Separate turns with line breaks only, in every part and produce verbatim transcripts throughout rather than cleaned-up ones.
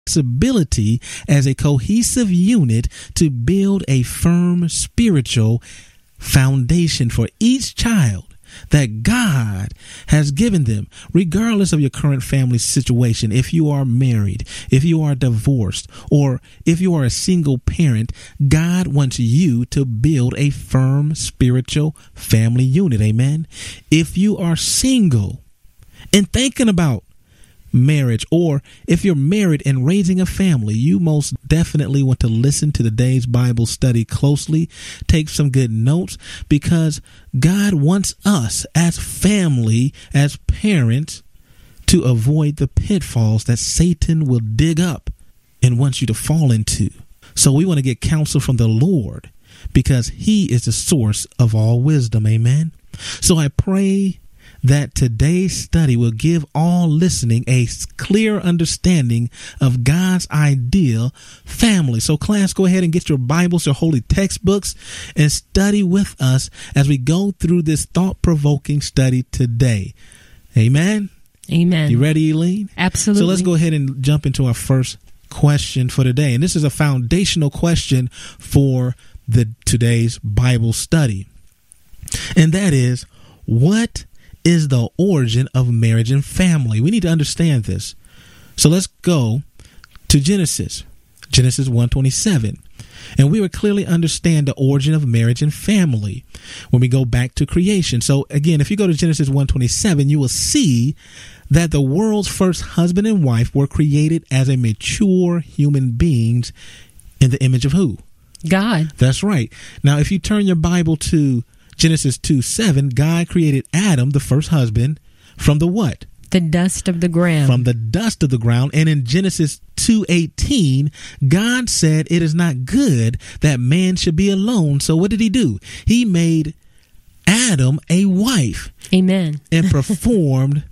responsibility as a cohesive unit to build a firm spiritual foundation for each child that God has given them, regardless of your current family situation. If you are married, if you are divorced, or if you are a single parent, God wants you to build a firm spiritual family unit. Amen. If you are single and thinking about marriage, or if you're married and raising a family, you most definitely want to listen to today's Bible study closely. Take some good notes, because God wants us as family, as parents, to avoid the pitfalls that Satan will dig up and wants you to fall into. So we want to get counsel from the Lord, because he is the source of all wisdom. Amen. So I pray that today's study will give all listening a clear understanding of God's ideal family. So class, go ahead and get your Bibles, your holy textbooks, and study with us as we go through this thought-provoking study today. Amen?
Amen.
You ready, Eileen?
Absolutely.
So let's go ahead and jump into our first question for today. And this is a foundational question for the today's Bible study. And that is, what is the origin of marriage and family? We need to understand this. So let's go to Genesis, Genesis one twenty-seven. And we will clearly understand the origin of marriage and family when we go back to creation. So again, if you go to Genesis one twenty-seven, you will see that the world's first husband and wife were created as a mature human beings in the image of who?
God.
That's right. Now, if you turn your Bible to Genesis two seven, God created Adam, the first husband, from the what?
The dust of the ground.
From the dust of the ground. And in Genesis two eighteen, God said it is not good that man should be alone. So what did he do? He made Adam a wife.
Amen.
And performed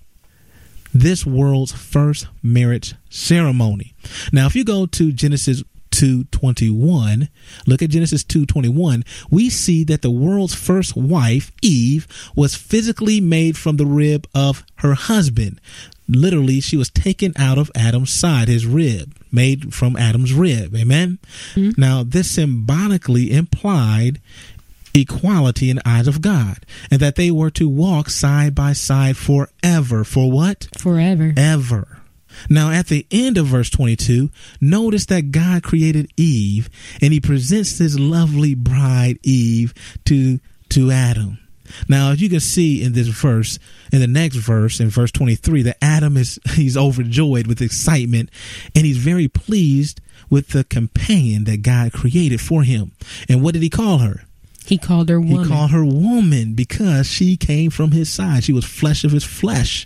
this world's first marriage ceremony. Now, if you go to Genesis two twenty-one, look at Genesis two twenty-one, we see that the world's first wife, Eve, was physically made from the rib of her husband. Literally, she was taken out of Adam's side, his rib, made from Adam's rib. Amen. Mm-hmm. Now, this symbolically implied equality in the eyes of God, and that they were to walk side by side forever. For what?
Forever.
Ever. Now, at the end of verse twenty-two, notice that God created Eve, and he presents his lovely bride, Eve, to, to Adam. Now, as you can see in this verse, in the next verse, in verse twenty-three, that Adam is, he's overjoyed with excitement, and he's very pleased with the companion that God created for him. And what did he call her?
He called her woman.
He called her woman because she came from his side. She was flesh of his flesh.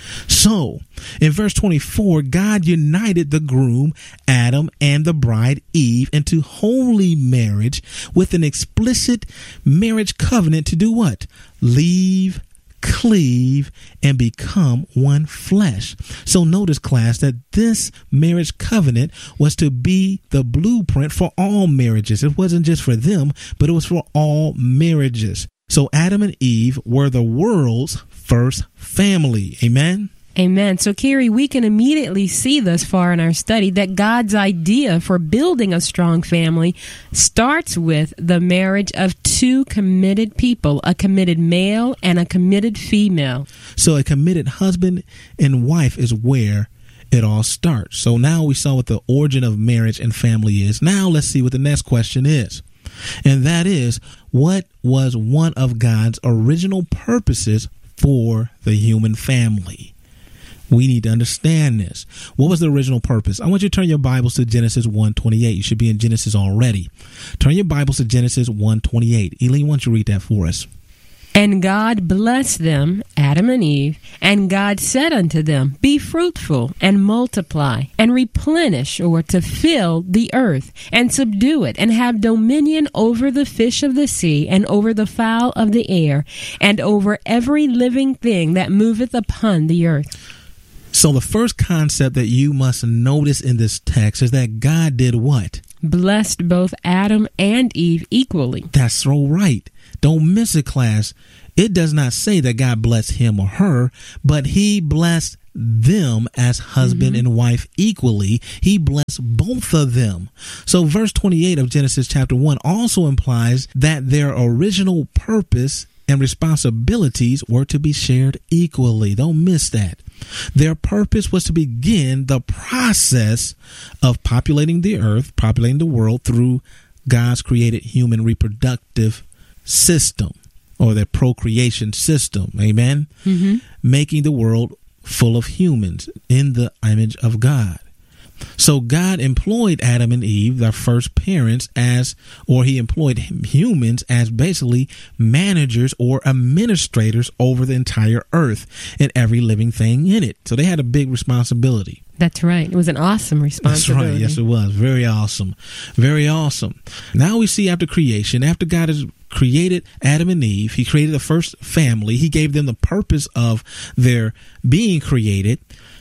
So, in verse twenty-four, God united the groom, Adam, and the bride, Eve, into holy marriage with an explicit marriage covenant to do what? Leave, cleave, and become one flesh. So notice, class, that this marriage covenant was to be the blueprint for all marriages. It wasn't just for them, but it was for all marriages. So Adam and Eve were the world's first family. Amen?
Amen. So, Carrie, we can immediately see thus far in our study that God's idea for building a strong family starts with the marriage of two committed people, a committed male and a committed female.
So a committed husband and wife is where it all starts. So now we saw what the origin of marriage and family is. Now let's see what the next question is. And that is, what was one of God's original purposes for the human family? We need to understand this. What was the original purpose? I want you to turn your Bibles to Genesis one twenty-eight. You should be in Genesis already. Turn your Bibles to Genesis one twenty-eight. Eileen, why don't you read that for us?
And God blessed them, Adam and Eve, and God said unto them, Be fruitful, and multiply, and replenish, or to fill the earth, and subdue it, and have dominion over the fish of the sea, and over the fowl of the air, and over every living thing that moveth upon the earth.
So the first concept that you must notice in this text is that God did what?
Blessed both Adam and Eve equally.
That's so right. Don't miss it, class. It does not say that God blessed him or her, but he blessed them as husband mm-hmm. and wife equally. He blessed both of them. So verse twenty-eight of Genesis chapter one also implies that their original purpose and responsibilities were to be shared equally. Don't miss that. Their purpose was to begin the process of populating the earth, populating the world through God's created human reproductive system, or their procreation system. Amen. Mm-hmm. Making the world full of humans in the image of God. So God employed Adam and Eve, their first parents, as, or he employed humans as basically managers or administrators over the entire earth and every living thing in it. So they had a big responsibility.
That's right. It was an awesome responsibility.
That's right. Yes, it was. Very awesome. Very awesome. Now we see after creation, after God has created Adam and Eve, he created the first family. He gave them the purpose of their being created.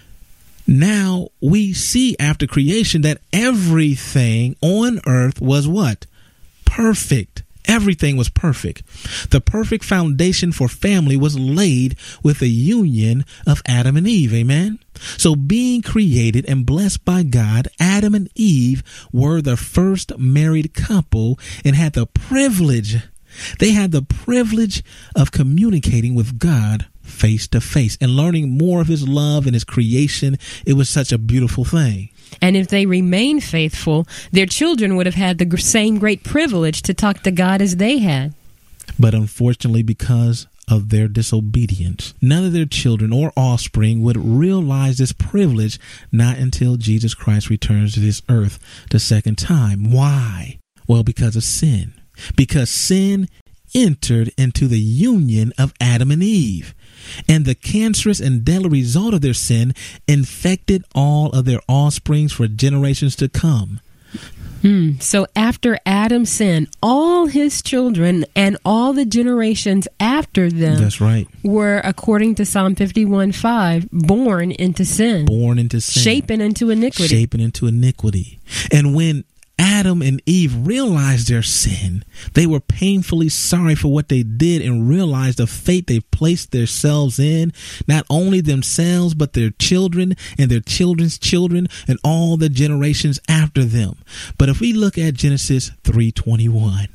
Now we see after creation that everything on earth was what? Perfect. Everything was perfect. The perfect foundation for family was laid with the union of Adam and Eve. Amen. So being created and blessed by God, Adam and Eve were the first married couple and had the privilege. They had the privilege of communicating with God face to face and learning more of his love and his creation. It was such a beautiful thing.
And if they remained faithful, their children would have had the same great privilege to talk to God as they had.
But unfortunately, because of their disobedience, none of their children or offspring would realize this privilege, not until Jesus Christ returns to this earth the second time. Why? Well, because of sin. Because sin entered into the union of Adam and Eve, and the cancerous and deadly result of their sin infected all of their offsprings for generations to come.
Hmm. So after Adam sinned, all his children and all the generations after them,
that's right,
were, according to Psalm fifty-one five, born into sin.
Born into sin.
Shapen into iniquity.
Shapen into iniquity. And when Adam and Eve realized their sin, they were painfully sorry for what they did and realized the fate they placed themselves in, not only themselves, but their children and their children's children and all the generations after them. But if we look at Genesis three twenty-one,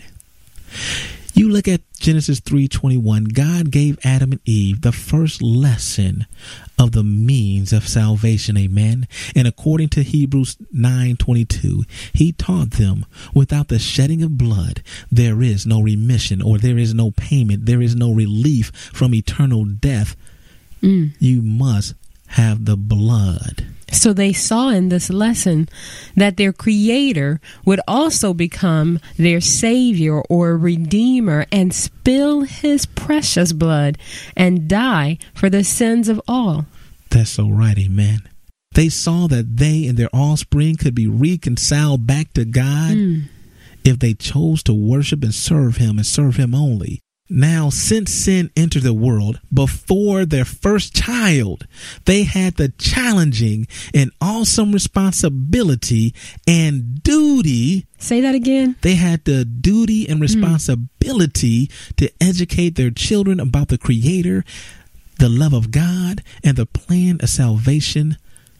you look at Genesis three twenty-one, God gave Adam and Eve the first lesson of the means of salvation. Amen. And according to Hebrews nine twenty-two, he taught them, without the shedding of blood, there is no remission, or there is no payment. There is no relief from eternal death. Mm. You must have the blood.
So they saw in this lesson that their Creator would also become their Savior or Redeemer and spill his precious blood and die for the sins of all.
That's so right, amen. They saw that they and their offspring could be reconciled back to God mm. if they chose to worship and serve him and serve him only. Now, since sin entered the world, before their first child, they had the challenging and awesome responsibility and duty.
Say that again.
They had the duty and responsibility mm. to educate their children about the Creator, the love of God, and the plan of salvation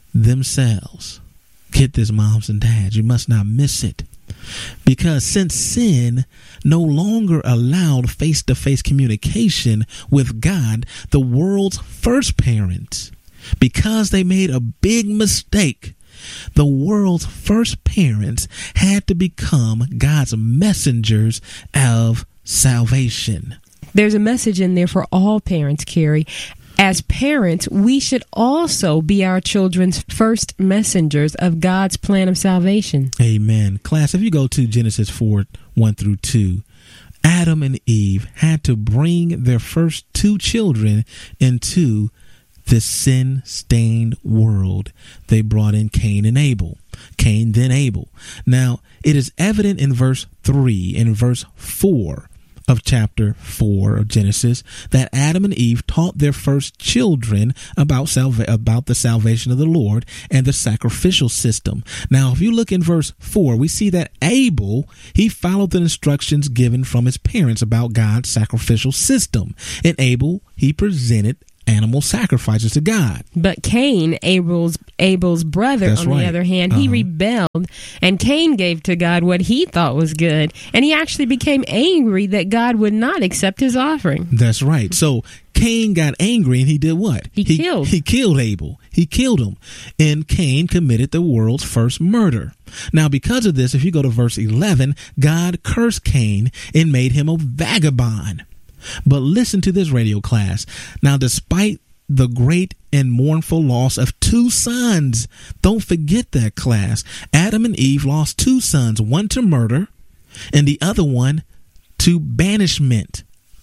themselves. Get this, moms and dads. You must not miss it. Because since sin no longer allowed face-to-face communication with God, the world's first parents, because they made a big mistake, the world's first parents had to become God's messengers of salvation.
There's a message in there for all parents, Carrie. As parents, we should also be our children's first messengers of God's plan of salvation.
Amen. Class, if you go to Genesis four, one through two, Adam and Eve had to bring their first two children into this sin-stained world. They brought in Cain and Abel. Cain, then Abel. Now, it is evident in verse three and verse four of chapter four of Genesis that Adam and Eve taught their first children about salva- about the salvation of the Lord and the sacrificial system. Now, if you look in verse four, we see that Abel, he followed the instructions given from his parents about God's sacrificial system. And Abel, he presented animal sacrifices to God.
But Cain, Abel's Abel's brother,
That's
on
right.
the other hand,
Uh-huh.
he rebelled, and Cain gave to God what he thought was good, and he actually became angry that God would not accept his offering.
That's right. So Cain got angry and he did what?
He killed.
He killed Abel. He killed him. And Cain committed the world's first murder. Now, because of this, if you go to verse eleven, God cursed Cain and made him a vagabond. But listen to this, radio class. Now, despite the great and mournful loss of two sons, don't forget that, class. Adam and Eve lost two sons, one to murder and the other one to banishment.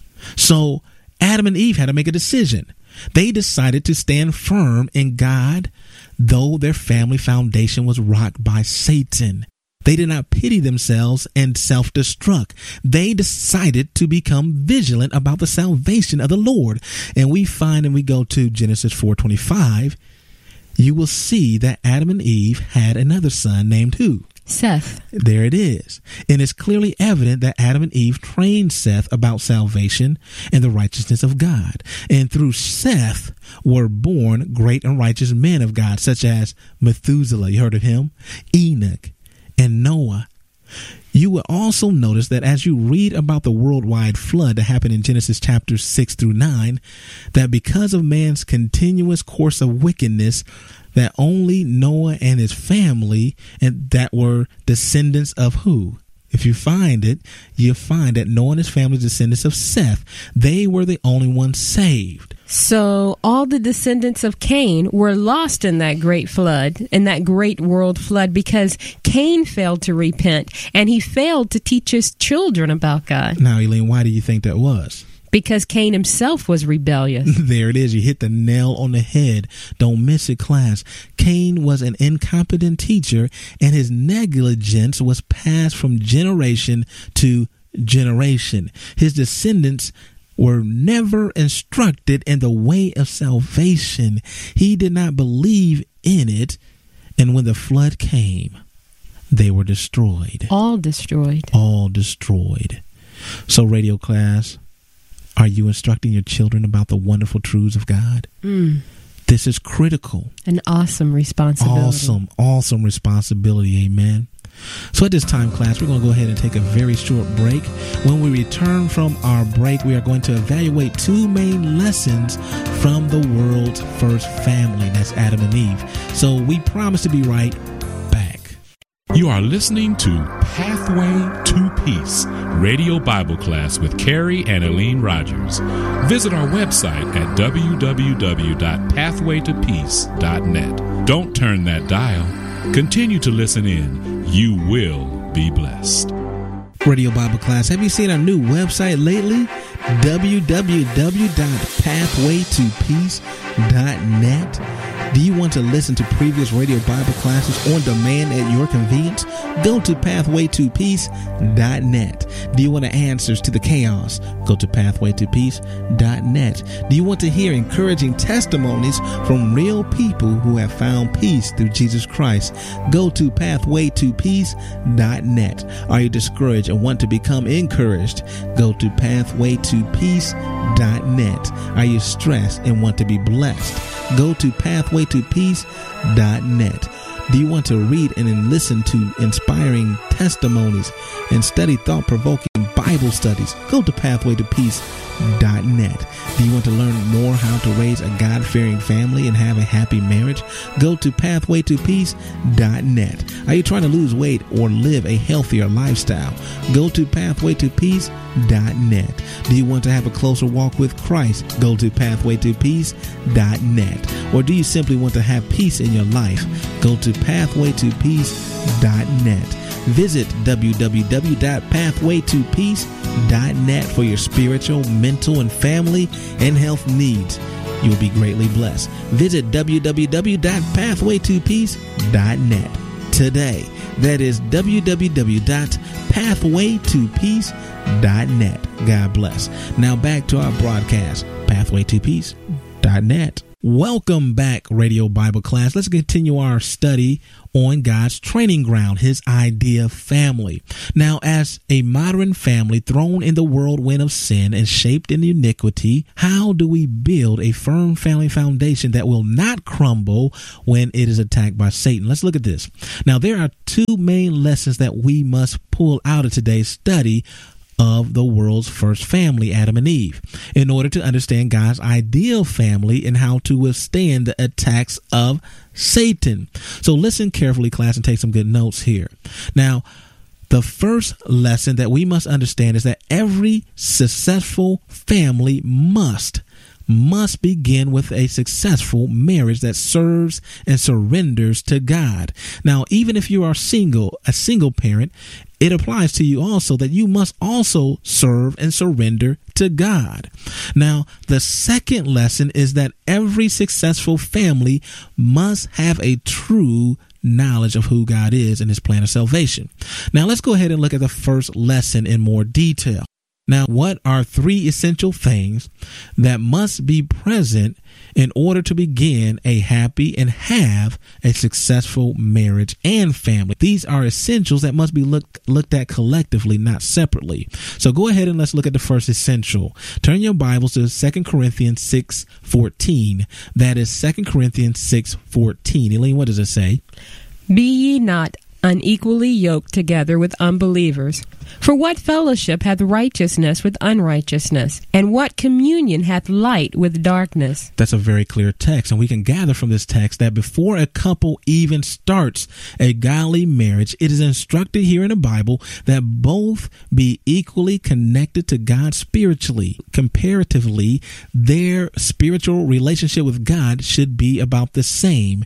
So Adam and Eve had to make a decision. They decided to stand firm in God, though their family foundation was rocked by Satan. They did not pity themselves and self-destruct. They decided to become vigilant about the salvation of the Lord. And we find, and we go to Genesis four twenty-five, you will see that Adam and Eve had another son named who?
Seth.
There it is. And it's clearly evident that Adam and Eve trained Seth about salvation and the righteousness of God. And through Seth were born great and righteous men of God, such as Methuselah, you heard of him? Enoch and Noah. You will also notice that as you read about the worldwide flood that happened in Genesis chapters six through nine, that because of man's continuous course of wickedness, that only Noah and his family, and that were descendants of who? If you find it, you find that Noah and his family, descendants of Seth, they were the only ones saved.
So all the descendants of Cain were lost in that great flood, in that great world flood, because Cain failed to repent and he failed to teach his children about God.
Now, Elaine, why do you think that was?
Because Cain himself was rebellious.
There it is. You hit the nail on the head. Don't miss it, class. Cain was an incompetent teacher, and his negligence was passed from generation to generation. His descendants were never instructed in the way of salvation. He did not believe in it, and when the flood came, they were destroyed.
All destroyed.
All destroyed. So, radio class, are you instructing your children about the wonderful truths of God?
Mm.
This is critical.
An awesome responsibility.
Awesome, awesome responsibility. Amen. So at this time, class, we're going to go ahead and take a very short break. When we return from our break, we are going to evaluate two main lessons from the world's first family. That's Adam and Eve. So we promise to be right back.
You are listening to Pathway to Peace, radio Bible class with Carrie and Elaine Rogers. Visit our website at w w w dot pathway to peace dot net. Don't turn that dial. Continue to listen in. You will be blessed.
Radio Bible class, have you seen our new website lately? w w w dot pathway to peace dot net. Do you want to listen to previous radio Bible classes on demand at your convenience? Go to pathway to peace dot net. Do you want answers to the chaos? Go to pathway to peace dot net. Do you want to hear encouraging testimonies from real people who have found peace through Jesus Christ? Go to pathway to peace dot net. Are you discouraged and want to become encouraged? Go to pathway to peace dot net. Are you stressed and want to be blessed? Go to pathway to peace dot net. Do you want to read and listen to inspiring testimonies and study thought-provoking Bible studies? Go to pathway to peace dot net. Do you want to learn more how to raise a God-fearing family and have a happy marriage? Go to pathway to peace dot net. Are you trying to lose weight or live a healthier lifestyle? Go to pathway to peace dot net. Do you want to have a closer walk with Christ? Go to pathway to peace dot net. Or do you simply want to have peace in your life? Go to pathway to peace dot net. Visit w w w dot pathway to peace dot net for your spiritual, mental, and family and health needs. You will be greatly blessed. Visit w w w dot pathway to peace dot net today. That is w w w dot pathway to peace dot net. God bless. Now back to our broadcast, pathway to peace dot net. Welcome back, Radio Bible Class. Let's continue our study on God's training ground, his idea family. Now, as a modern family thrown in the whirlwind of sin and shaped in iniquity, how do we build a firm family foundation that will not crumble when it is attacked by Satan? Let's look at this. Now, there are two main lessons that we must pull out of today's study of the world's first family, Adam and Eve, in order to understand God's ideal family and how to withstand the attacks of Satan. So listen carefully, class, and take some good notes here. Now, the first lesson that we must understand is that every successful family must must begin with a successful marriage that serves and surrenders to God. Now, even if you are single, a single parent, it applies to you also that you must also serve and surrender to God. Now, the second lesson is that every successful family must have a true knowledge of who God is and his plan of salvation. Now, let's go ahead and look at the first lesson in more detail. Now, what are three essential things that must be present in order to begin a happy and have a successful marriage and family? These are essentials that must be look, looked at collectively, not separately. So go ahead and let's look at the first essential. Turn your Bibles to Second Corinthians six fourteen. That is Second Corinthians six fourteen. Elaine, what does it say?
Be ye not unequally yoked together with unbelievers. For what fellowship hath righteousness with unrighteousness? And what communion hath light with darkness?
That's a very clear text, and we can gather from this text that before a couple even starts a godly marriage, it is instructed here in the Bible that both be equally connected to God spiritually. Comparatively, their spiritual relationship with God should be about the same.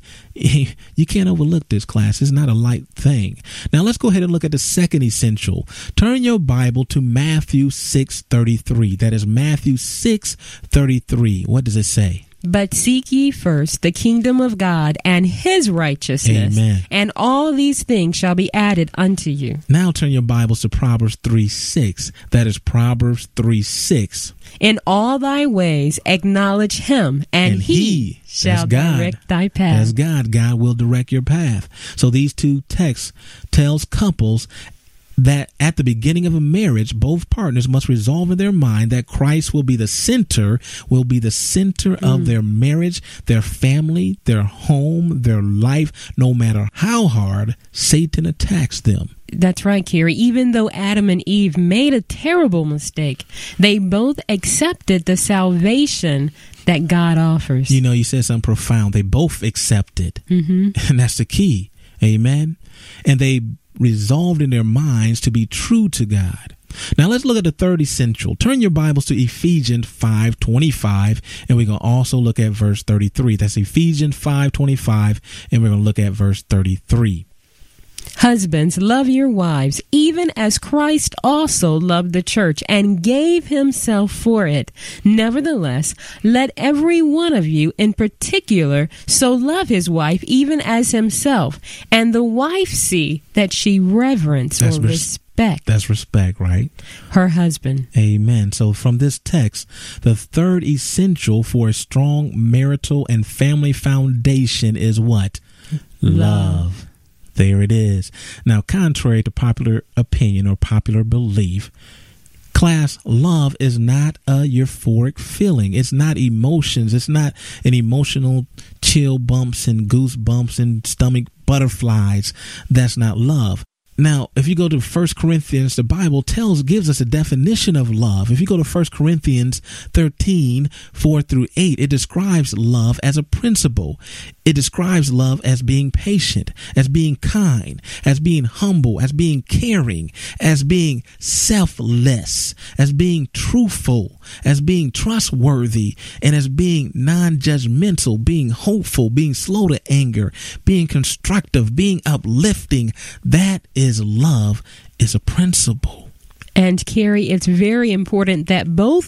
You can't overlook this, class. It's not a light thing. Now, let's go ahead and look at the second essential. Turn your Bible to Matthew six thirty-three. That is Matthew six thirty-three. What does it say?
But seek ye first the kingdom of God and his righteousness,
Amen.
And all these things shall be added unto you.
Now turn your Bibles to Proverbs three six. That is Proverbs three six.
In all thy ways acknowledge him, and,
And
he,
he,
shall
that's God.
direct thy path.
As God, God will direct your path. So these two texts tells couples that at the beginning of a marriage, both partners must resolve in their mind that Christ will be the center, will be the center mm. of their marriage, their family, their home, their life, no matter how hard Satan attacks them.
That's right, Carrie. Even though Adam and Eve made a terrible mistake, they both accepted the salvation that God offers.
You know, you said something profound. They both accepted.
Mm-hmm.
And that's the key. Amen. And they resolved in their minds to be true to God. Now let's look at the third essential. Turn your Bibles to Ephesians five twenty-five, and we're going to also look at verse thirty-three. That's Ephesians five twenty-five, and we're going to look at verse thirty-three.
Husbands, love your wives, even as Christ also loved the church and gave himself for it. Nevertheless, let every one of you in particular so love his wife even as himself, and the wife see that she reverence
That's
or
res-
respect.
That's respect, right?
Her husband.
Amen. So from this text, the third essential for a strong marital and family foundation is what?
Love.
Love. There it is. Now, contrary to popular opinion or popular belief, class, love is not a euphoric feeling. It's not emotions. It's not an emotional chill bumps and goosebumps and stomach butterflies. That's not love. Now, if you go to First Corinthians, the Bible tells, gives us a definition of love. If you go to First Corinthians thirteen, four through eight, it describes love as a principle. It describes love as being patient, as being kind, as being humble, as being caring, as being selfless, as being truthful, as being trustworthy, and as being non-judgmental, being hopeful, being slow to anger, being constructive, being uplifting. That is love, is a principle.
And Carrie, it's very important that both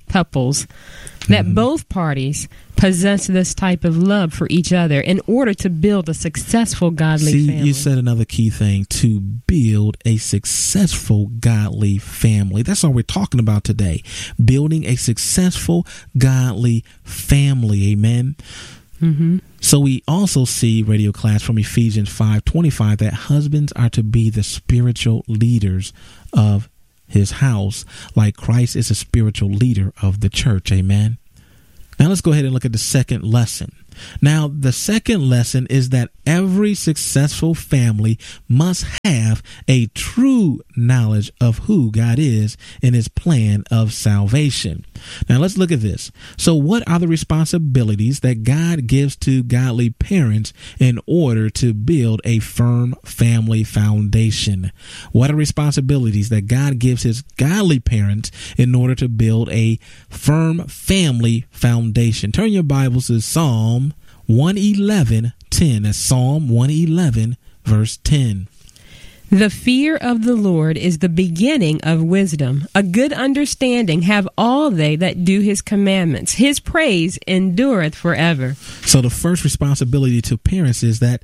couples, that
Mhm.
both parties possess this type of love for each other in order to build a successful godly
See,
family.
you said another key thing, to build a successful godly family. That's all we're talking about today. Building a successful godly family. Amen.
Mm-hmm.
So we also see, radio class, from Ephesians five twenty-five, that husbands are to be the spiritual leaders of his house, like Christ is a spiritual leader of the church. Amen. Now let's go ahead and look at the second lesson. Now, the second lesson is that every successful family must have a true knowledge of who God is in his plan of salvation. Now, let's look at this. So what are the responsibilities that God gives to godly parents in order to build a firm family foundation? What are responsibilities that God gives his godly parents in order to build a firm family foundation? Turn your Bibles to Psalm one eleven ten. That's Psalm one eleven verse ten.
The fear of the Lord is the beginning of wisdom. A good understanding have all they that do his commandments. His praise endureth forever.
So the first responsibility to parents is that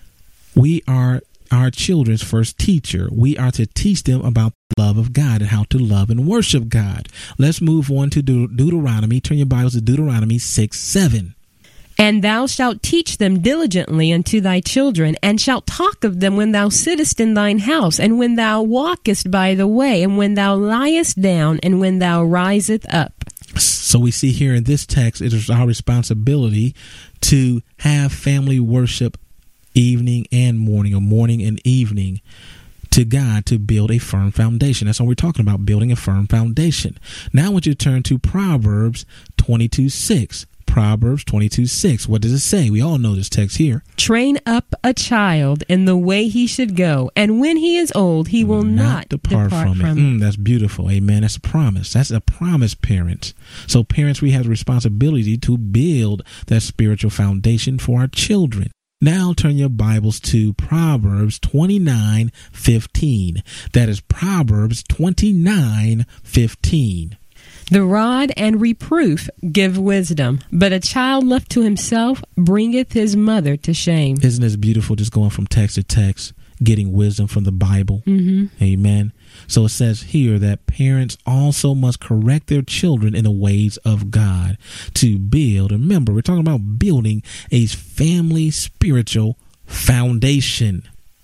we are our children's first teacher. We are to teach them about the love of God and how to love and worship God. Let's move on to Deut- Deuteronomy. Turn your Bibles to Deuteronomy six seven.
And thou shalt teach them diligently unto thy children, and shalt talk of them when thou sittest in thine house, and when thou walkest by the way, and when thou liest down, and when thou risest up.
So we see here in this text, it is our responsibility to have family worship evening and morning, or morning and evening, to God, to build a firm foundation. That's what we're talking about, building a firm foundation. Now I want you to turn to Proverbs twenty-two six. Proverbs twenty-two six. What does it say? We all know this text here.
Train up a child in the way he should go, and when he is old, he will not,
depart,
depart
from,
from
it.
it.
Mm, that's beautiful. Amen. That's a promise. That's a promise, parents. So parents, we have the responsibility to build that spiritual foundation for our children. Now turn your Bibles to Proverbs twenty-nine fifteen. That is Proverbs twenty-nine fifteen.
The rod and reproof give wisdom, but a child left to himself bringeth his mother to shame.
Isn't this beautiful, just going from text to text, getting wisdom from the Bible?
Mm-hmm.
Amen. So it says here that parents also must correct their children in the ways of God to build. Remember, we're talking about building a family spiritual foundation.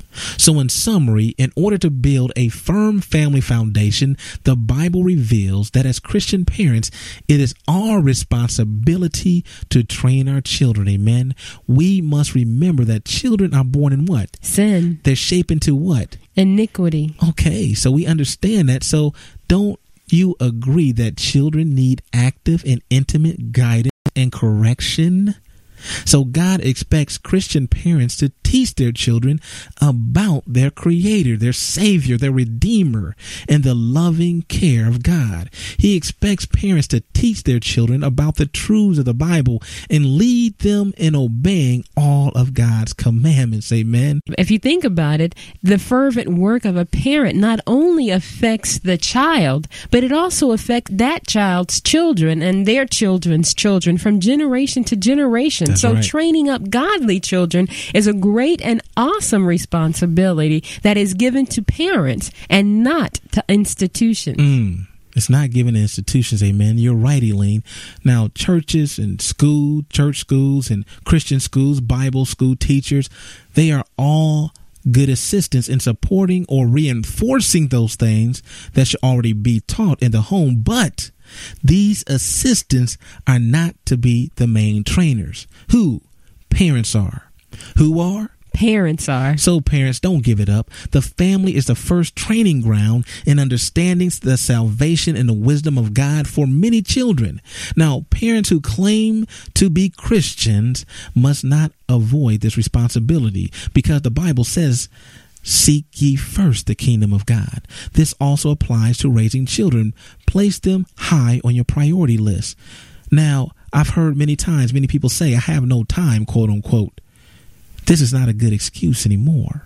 So in summary, in order to build a firm family foundation, the Bible reveals that as Christian parents, it is our responsibility to train our children. Amen. We must remember that children are born in what?
Sin.
They're shaped into what?
Iniquity.
Okay, so we understand that. So don't you agree that children need active and intimate guidance and correction? So God expects Christian parents to teach their children about their Creator, their Savior, their Redeemer, and the loving care of God. He expects parents to teach their children about the truths of the Bible and lead them in obeying all of God's commandments. Amen.
If you think about it, the fervent work of a parent not only affects the child, but it also affects that child's children and their children's children from generation to generation.
That's
so
right.
Training up godly children is a great and awesome responsibility that is given to parents and not to institutions.
Mm. It's not given to institutions, amen. You're right, Elaine. Now, churches and school, church schools and Christian schools, Bible school teachers, they are all good assistants in supporting or reinforcing those things that should already be taught in the home. But these assistants are not to be the main trainers. Who? Parents are. Who are?
Parents are.
So parents, don't give it up. The family is the first training ground in understanding the salvation and the wisdom of God for many children. Now, parents who claim to be Christians must not avoid this responsibility, because the Bible says, seek ye first the kingdom of God. This also applies to raising children. Place them high on your priority list. Now, I've heard many times, many people say, I have no time, quote unquote. This is not a good excuse anymore.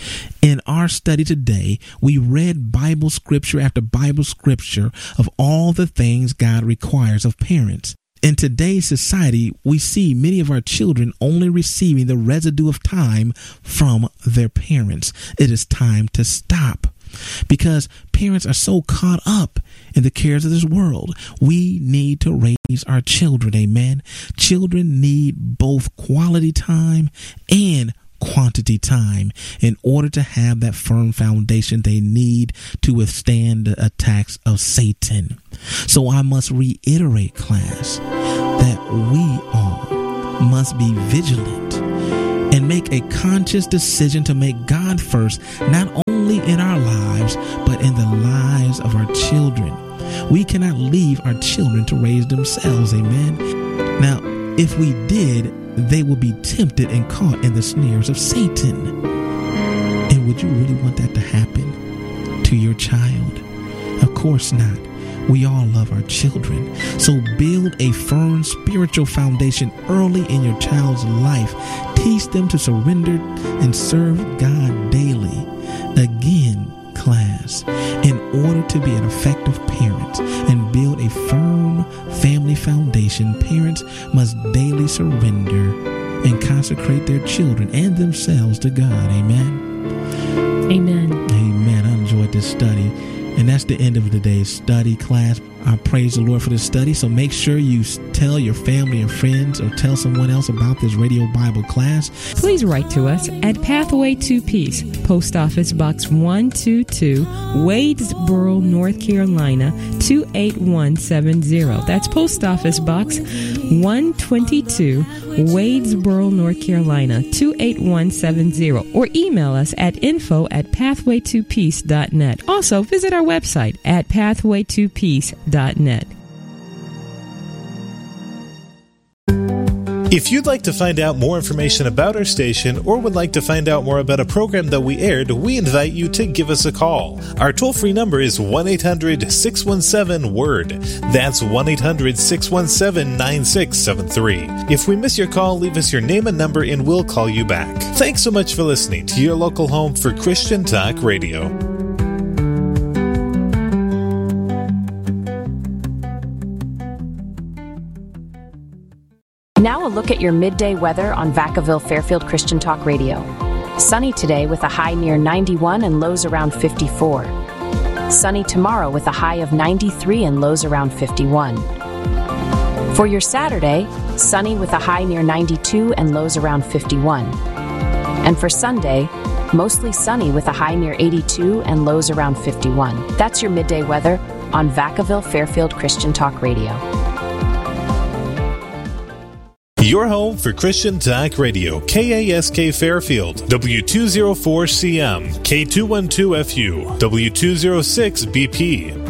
In our study today, we read Bible scripture after Bible scripture of all the things God requires of parents. In today's society, we see many of our children only receiving the residue of time from their parents. It is time to stop. Because parents are so caught up in the cares of this world, we need to raise our children. Amen. Children need both quality time and quantity time in order to have that firm foundation they need to withstand the attacks of Satan. So I must reiterate, class, that we all must be vigilant and make a conscious decision to make God first, not only in our lives, but in the lives of our children. We cannot leave our children to raise themselves. Amen. Now, if we did, they will be tempted and caught in the snares of Satan. And would you really want that to happen to your child? Of course not. We all love our children. So build a firm spiritual foundation early in your child's life. Teach them to surrender and serve God daily. Again, class, in order to be an effective parent and build a firm family foundation, parents must daily surrender and consecrate their children and themselves to God. Amen.
Amen.
Amen. I enjoyed this study. And that's the end of today's study, class. I praise the Lord for this study. So make sure you tell your family and friends or tell someone else about this radio Bible class.
Please write to us at Pathway to Peace, Post Office Box one two two, Wadesboro, North Carolina, two eight one seven zero. That's Post Office Box one twenty-two, Wadesboro, North Carolina, two eight one seven zero. Or email us at info at pathway to peace dot net. Also, visit our website at pathway to peace dot net.
If you'd like to find out more information about our station or would like to find out more about a program that we aired, we invite you to give us a call. Our toll-free number is one eight hundred six one seven word. That's one eight hundred six one seven nine six seven three. If we miss your call, leave us your name and number and we'll call you back. Thanks so much for listening to your local home for Christian Talk Radio.
Now a look at your midday weather on Vacaville Fairfield Christian Talk Radio. Sunny today with a high near ninety-one and lows around fifty-four. Sunny tomorrow with a high of ninety-three and lows around fifty-one. For your Saturday, sunny with a high near ninety-two and lows around fifty-one. And for Sunday, mostly sunny with a high near eighty-two and lows around fifty-one. That's your midday weather on Vacaville Fairfield Christian Talk Radio.
Your home for Christian Talk Radio, K A S K Fairfield, W two oh four C M, K two twelve F U, W two oh six B P,